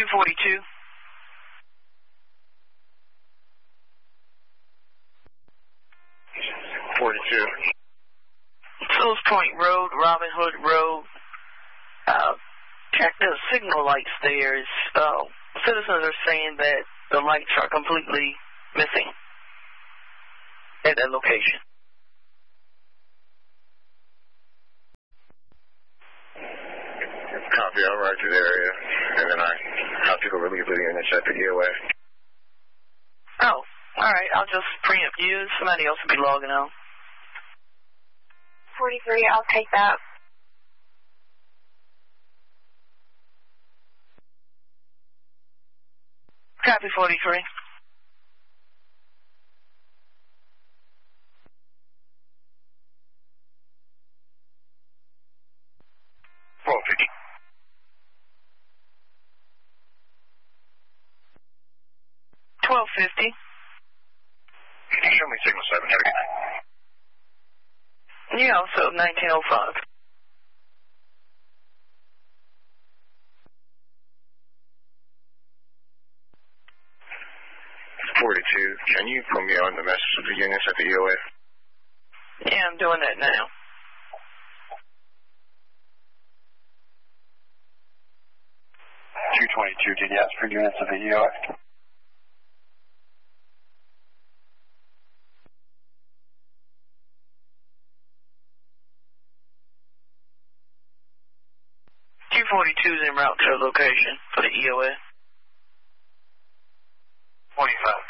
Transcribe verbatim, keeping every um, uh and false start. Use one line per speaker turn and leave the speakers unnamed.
two forty-two.
forty-two.
Sills Point Road, Robin Hood Road. Uh, check the signal lights there. Is, uh, citizens are saying that the lights are completely missing at that location.
Copy, I'll ride to the area, and then I have to go relieve the units at the E O A.
Oh, all right. I'll just preempt you. Somebody else will be logging on.
forty-three, I'll take that.
Copy, forty-three.
twelve fifty.
twelve fifty.
Can you show me signal seven? Have a good night.
Yeah, also nineteen oh five.
forty-two, can you put me on the message of the units at the E O A?
Yeah, I'm doing that now.
two twenty-two, did you ask for units of the E O A?
two forty-two is en route to the location for the E O A.
twenty-five.